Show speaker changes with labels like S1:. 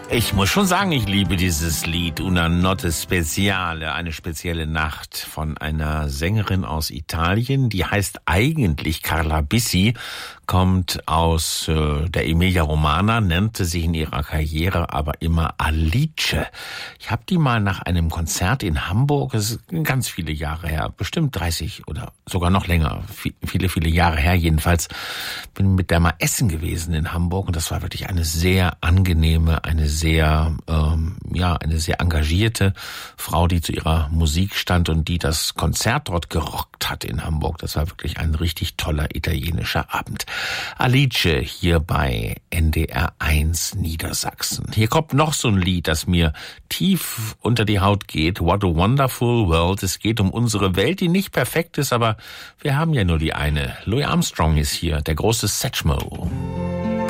S1: Ich muss schon sagen, ich liebe dieses Lied Una Notte Speciale, eine spezielle Nacht von einer Sängerin aus Italien, die heißt eigentlich Carla Bissi, kommt aus der Emilia Romagna, nannte sich in ihrer Karriere aber immer Alice. Ich habe die mal nach einem Konzert in Hamburg, das ist ganz viele Jahre her, bestimmt 30 oder sogar noch länger, viele Jahre her jedenfalls, bin mit der mal essen gewesen in Hamburg und das war wirklich eine sehr angenehme, eine sehr engagierte Frau, die zu ihrer Musik stand und die das Konzert dort gerockt hat in Hamburg. Das war wirklich ein richtig toller italienischer Abend. Alice hier bei NDR 1 Niedersachsen. Hier kommt noch so ein Lied, das mir tief unter die Haut geht. What a Wonderful World. Es geht um unsere Welt, die nicht perfekt ist, aber wir haben ja nur die eine. Louis Armstrong ist hier, der große Satchmo.